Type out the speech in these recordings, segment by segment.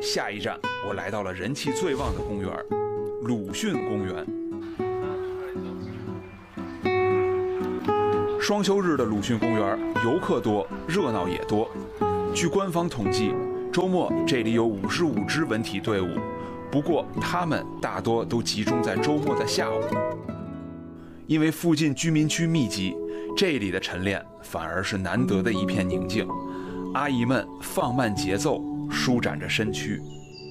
下一站，我来到了人气最旺的公园——鲁迅公园。双休日的鲁迅公园，游客多，热闹也多。据官方统计，周末这里有55支文体队伍，不过他们大多都集中在周末的下午。因为附近居民区密集，这里的晨练反而是难得的一片宁静。阿姨们放慢节奏，舒展着身躯。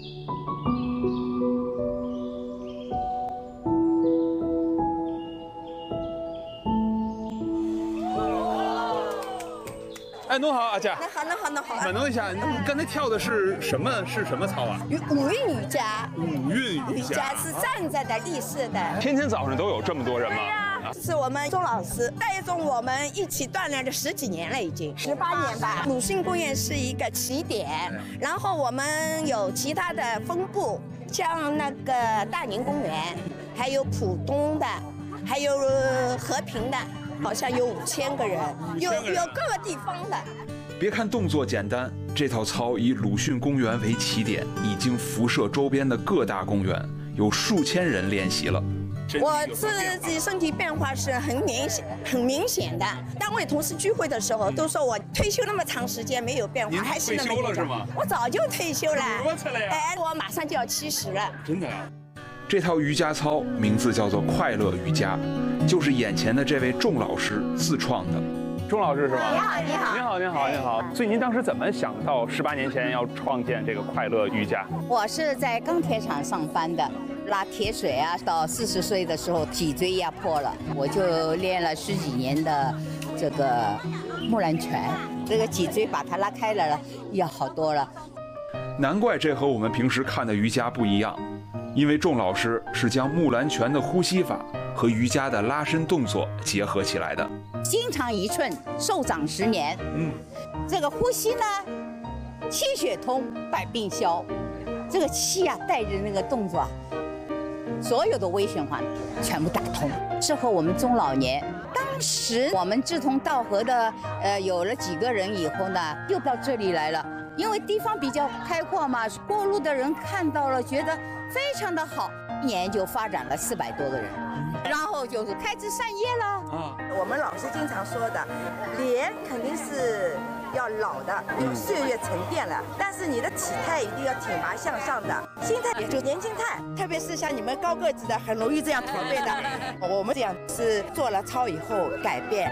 哎，侬好，阿姐。 那好。 问侬一下，你刚才跳的是什么操啊？ 五运瑜伽。 五运瑜伽是站着的立式的。 天天早上都有这么多人吗？ 是我们钟老师带动我们一起锻炼了10几年了，已经18年吧。鲁迅公园是一个起点，然后我们有其他的分部，像那个大宁公园，还有浦东的，还有和平的。好像有5000个人，有各个地方的。 别看动作简单，这套操以鲁迅公园为起点，已经辐射周边的各大公园，有数千人练习了。 我自己身体变化是很明显的。单位同事聚会的时候都说我退休那么长时间没有变化，还是那么。 退休了是吗？ 我早就退休了。 哎， 我马上就要70了。 真的啊？这套瑜伽操名字叫做快乐瑜伽，就是眼前的这位仲老师自创的。 钟老师是吗？ 你好。 所以您当时怎么想到18年前要创建这个快乐瑜伽？ 我是在钢铁厂上班的，拉铁水啊，到40岁的时候脊椎压迫了，我就练了10几年的这个木兰拳，这个脊椎把它拉开了，要好多了。 难怪这和我们平时看的瑜伽不一样。因为仲老师是将木兰拳的呼吸法和瑜伽的拉伸动作结合起来的。 心长1寸，寿长10年。这个呼吸呢，气血通，百病消。这个气啊，带着那个动作，所有的微循环全部打通，适合我们中老年。当时我们志同道合的，有了几个人以后呢，又到这里来了。因为地方比较开阔嘛，过路的人看到了，觉得非常的好，1年就发展了400多个人，然后就是开枝散叶了。 我们老师经常说的，脸肯定是要老的，因为岁月沉淀了，但是你的体态一定要挺拔向上的，心态也就年轻态，特别是像你们高个子的，很容易这样驼背的。我们这样是做了操以后改变的。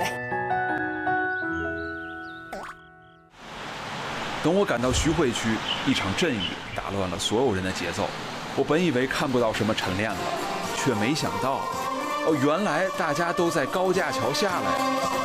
等我赶到徐汇区，一场阵雨打乱了所有人的节奏。我本以为看不到什么晨练了，却没想到，原来大家都在高架桥下来。